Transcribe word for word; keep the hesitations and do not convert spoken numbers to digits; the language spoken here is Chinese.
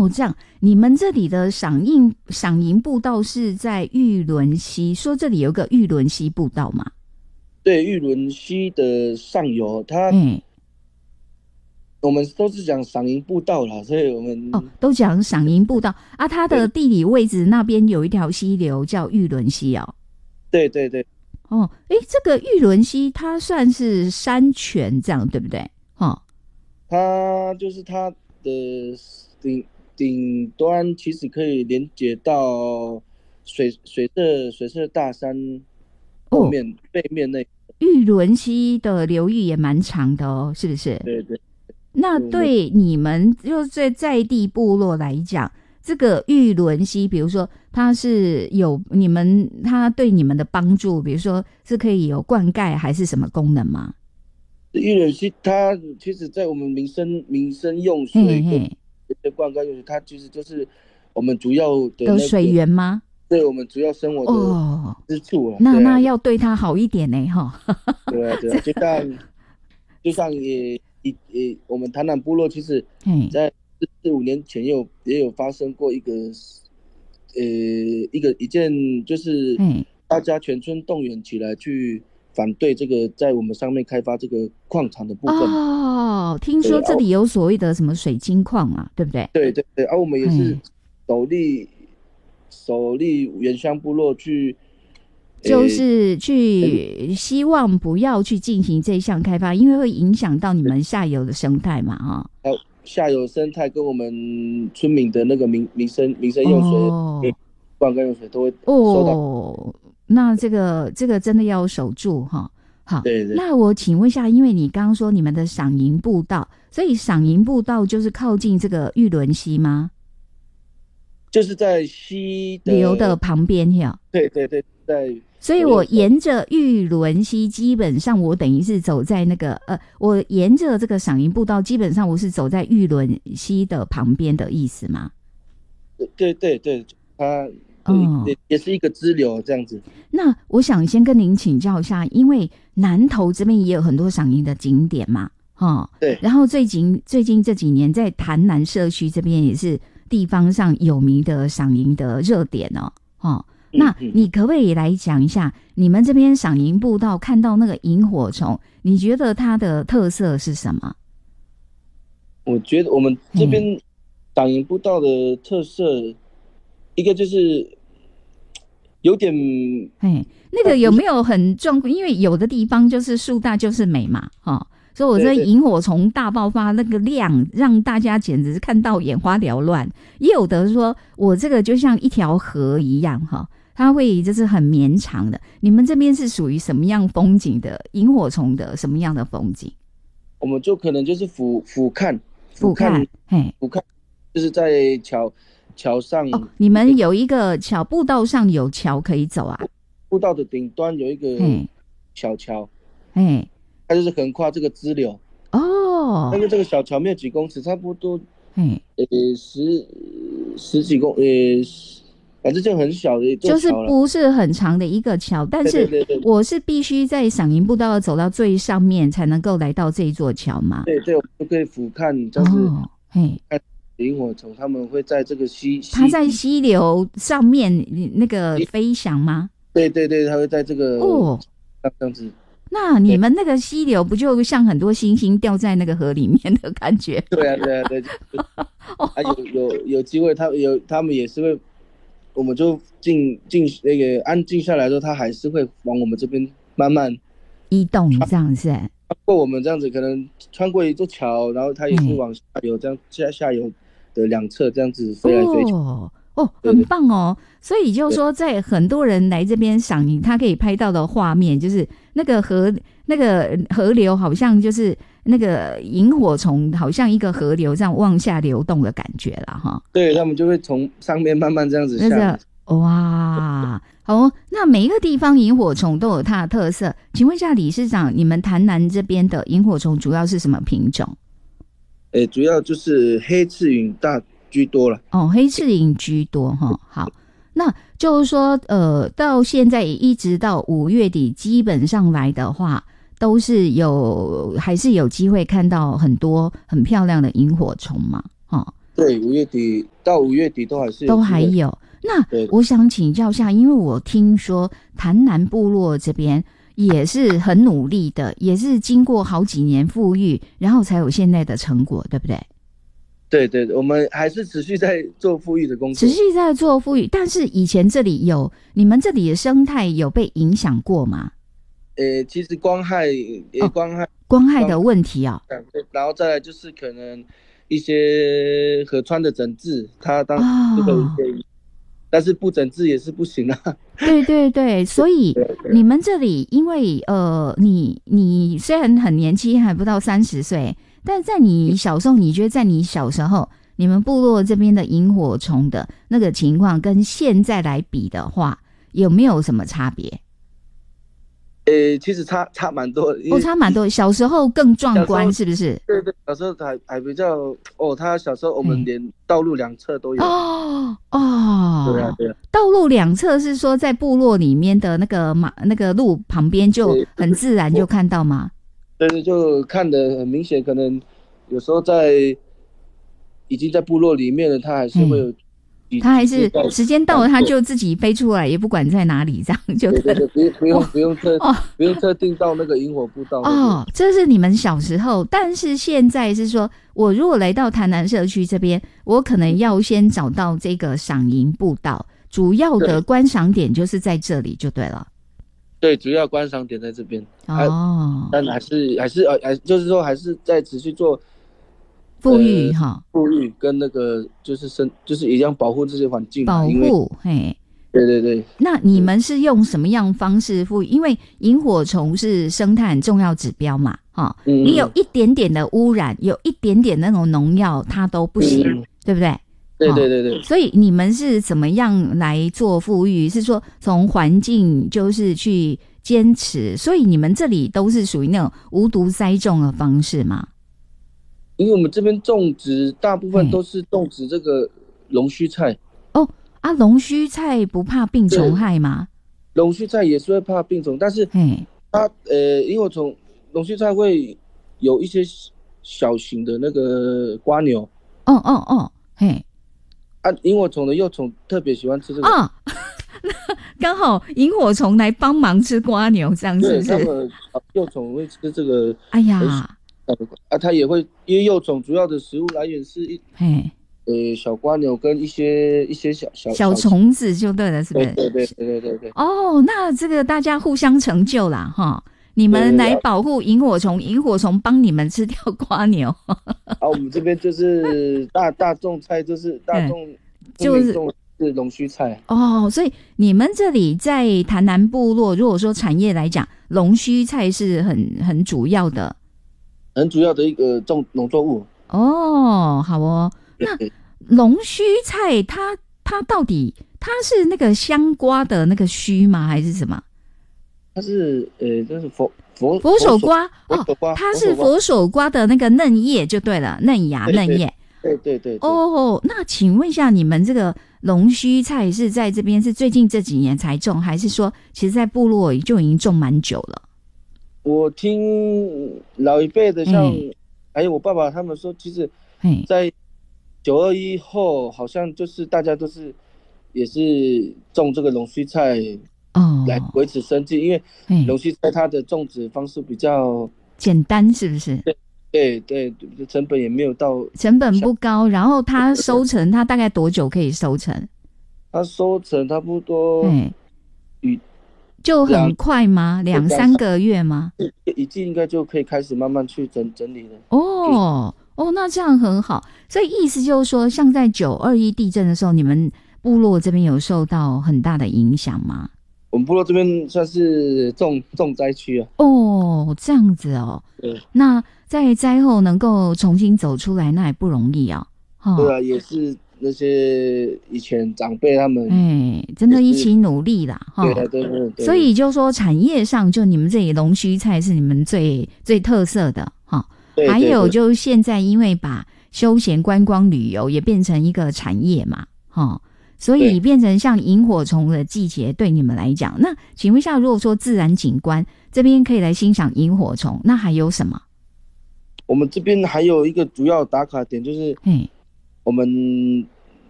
哦，这样，你们这里的赏樱赏萤步道是在玉仑溪，说这里有个玉仑溪步道嘛？ 对，玉仑溪的上游，它、 嗯， 我们都是讲赏萤步道啦，所以我哦， 们都讲赏萤步道啊，它的地理位置那边有一条溪流叫玉仑溪哦。 对对对， 哦，诶，这个玉仑溪它算是山泉，这样对不对？哦， 它就是它的顶顶端其实可以连接到水水色水色大山后哦， 面背面那， 玉仑溪的流域也蛮长的哦，是不是？ 对对， 那我们对你们就在在地部落来讲，这个玉仑溪，比如说它是有你们，它对你们的帮助，比如说是可以有灌溉还是什么功能吗？ 玉仑溪它其实在我们民生民生用水跟嘿嘿， 一些灌溉用水，它其实就是我们主要的的水那个， 源吗？ 对我们主要生活的哦， 支柱啊， 那对啊， 那要对它好一点呢，哈。 对啊，对啊，就像就像也也也，我们台南部落其实， 嘿， 在四四五年前也有也有发生过一个，呃，一个一件就是嘿， 大家全村动员起来去反对这个在我们上面开发这个矿场的部分嘛。 哦，听对， 说这啊， 里有所谓的什么水晶矿啊，对不对？ 对对对，而、啊、我们也是嘿， 首例首例原乡部落去， 就呃， 是去希望不要去进行这项开发，因为会影响到你们下游的生态嘛，哈。 还有下游生态跟我们村民的那个民民生民生用水、 哦灌溉用水都会受到。 哦，那这个这个真的要守住哈。好， 对对， 那我请问一下，因为你刚刚说你们的赏萤步道，所以赏萤步道就是靠近这个玉仑溪吗？ 就是在溪流的的， 旁边呀。 对对对，在所以我左右手。 沿着玉仑溪，基本上我等于是走在那个呃，我沿着这个赏萤步道，基本上我是走在玉仑溪的旁边的意思吗？ 对对对，它哦， 也也是一个支流这样子。 那我想先跟您请教一下，因为南投这边也有很多赏萤的景点嘛，哦， 对， 然后最近最近这几年在潭南社区这边也是地方上有名的赏萤的热点哦，哦，那嗯嗯， 你可不可以来讲一下，你们这边赏萤步道看到那个萤火虫，你觉得它的特色是什么？ 我觉得我们这边党营步道的特色，一个就是有点， 嘿，那个有没有很壮观？因为有的地方就是树大就是美嘛，哈、哦，所以我这对对萤火虫大爆发那个量，让大家简直是看到眼花缭乱。也有的说我这个就像一条河一样，哈，它会就是很绵长的。你们这边是属于什么样风景的？萤火虫的什么样的风景？ 我们就可能就是俯俯瞰，俯俯瞰， 瞰， 嘿， 俯瞰，就是在桥桥上哦，你们有一个桥，步道上有桥可以走啊？ 步道的顶端有一个嘿， 小桥， 嘿， 它就是横跨这个支流。 哦， 但是这个小桥没有几公尺，差不多嘿。 呃十十几公呃，反正就很小的一座就是桥了。 不是很长的一个桥，但对是对对对我是必须在赏萤步道走到最上面才能够来到这一座桥嘛。 对对，我们就可以俯瞰，就是哦，嘿， 看萤火虫，他们会在这个溪它在溪底， 溪流上面那个飞翔吗？ 对对对，它会在这个哦， 这样子。 那你对们那个溪流不就像很多星星掉在那个河里面的感觉？ 对啊对啊对，就是啊有有有机会，他有他们也是会，我们就静静那个安静下来之后，他还是会往我们这边慢慢移动这样子， 穿过我们这样子，可能穿过一座桥，然后它也是嗯， 往下游这样下下游的两侧这样子飞来飞去。 哦哦， 对对很棒哦！所以就是说，在很多人来这边赏萤，他可以拍到的画面，就是那个河那个河流，好像就是那个萤火虫，好像一个河流这样往下流动的感觉了哈。 对，他们就会从上面慢慢这样子下来。 那个哇，好哦，那每一个地方萤火虫都有它的特色。请问一下理事长，你们台南这边的萤火虫主要是什么品种？ 诶，主要就是黑翅云大居多了。 哦，黑翅萤居多哈。好，那就是说，呃，到现在一直到五月底，基本上来的话，都是有还是有机会看到很多很漂亮的萤火虫嘛。哦， 对，五月底到五月底都还是有都还有。那我想请教一下，因为我听说潭南部落这边也是很努力的，也是经过好几年富裕，然后才有现在的成果，对不对？ 对对，我们还是持续在做富裕的工作， 持续在做富裕。但是以前这里有你们这里的生态有被影响过吗？ 呃，其实光害也光害、哦、 光害的问题啊、 哦，然后再来就是可能一些河川的整治，它当这个、哦，但是不整治也是不行啊。 对对对，所以你们这里因为呃，你你虽然很年轻，还不到三十岁，但在你小时候，你觉得在你小时候，你们部落这边的萤火虫的那个情况，跟现在来比的话，有没有什么差别？ 呃，其实差差蛮多的， 哦，差蛮多。小时候更壮观，是不是？ 对对，小时候还还比较哦，他小时候我们连道路两侧都有。 哦哦， 对啊对啊。 道路两侧是说在部落里面的那个马那个路旁边就很自然就看到吗？ 对对，就看得很明显，可能有时候在已经在部落里面了，他还是会有。 他还是时间到了，他就自己飞出来，也不管在哪里，这样就对对对，不用不用特、哦、不用特定到那个萤火步道。 哦，这是你们小时候，但是现在是说，我如果来到潭南社区这边，我可能要先找到这个赏萤步道，主要的观赏点就是在这里，就对了。 对，主要观赏点在这边。 哦， 但还是还是呃，还就是说还是在持续做。 富裕哈， 富裕跟那个就是生，就是一样保护这些环境， 保护嘿， 对对对。 那你们是用什么样方式富裕？因为萤火虫是生态很重要指标嘛，哈、嗯，你有一点点的污染，有一点点那种农药，它都不行，嗯、对不对？ 对对对对。 所以你们是怎么样来做富裕？是说从环境就是去坚持，所以你们这里都是属于那种无毒栽种的方式吗？ 因为我们这边种植大部分都是种植这个龙须菜。 哦啊，龙须菜不怕病虫害吗？ 龙须菜也是会怕病虫，但是它呃，萤火虫龙须菜会有一些小型的那个瓜牛。 哦哦哦，嘿， 啊，萤火虫的幼虫特别喜欢吃这个。啊， 刚好萤火虫来帮忙吃瓜牛，这样是不是？ 对，它们幼虫会吃这个。 哎呀。 啊，它也会，因为幼虫主要的食物来源是一，呃，小瓜牛跟一些一些小小小虫子就对了，是不是？ 对对对对对对。 哦，那这个大家互相成就啦，哈！你们来保护萤火虫，萤火虫帮你们吃掉瓜牛。 啊，我们这边就是大大众菜，就是大众就是是龙须菜。 哦，所以你们这里在潭南部落，如果说产业来讲，龙须菜是很很主要的。 很主要的一个种农作物哦，好哦。那龙须菜它它到底它是那个香瓜的那个须吗？还是什么？ 它是呃，这是佛佛佛手瓜哦， 瓜它是佛手瓜的那个嫩叶就对了，嫩芽嫩叶。 对对 对, 对。 哦，那请问一下，你们这个龙须菜是在这边是最近这几年才种，还是说其实在部落就已经种蛮久了？ 我听老一辈的像、嗯、还有我爸爸他们说，其实在九二一后好像就是大家都是也是种这个龙须菜来维持生计、哦、因为龙须菜它的种植方式比较简单，是不是？ 对对对，成本也没有到， 成本不高，然后它收成它大概多久可以收成？ 它收成差不多与就很快吗？两三个月吗？ 一季应该就可以开始慢慢去整整理了。 哦哦，那这样很好。所以意思就是说，像在九二一地震的时候，你们部落这边有受到很大的影响吗？ 我们部落这边算是重重灾区啊。 哦，这样子哦。 对。 那在灾后能够重新走出来，那也不容易啊。 哦、对啊，也是。那些以前长辈他们， 哎，真的一起努力啦，哈。 对对对对。 所以就说产业上，就你们这里龙须菜是你们最最特色的哈。还有就现在因为把休闲观光旅游也变成一个产业嘛，哈，所以变成像萤火虫的季节，对你们来讲，那请问一下，如果说自然景观这边可以来欣赏萤火虫，那还有什么？ 我们这边还有一个主要打卡点就是， 我们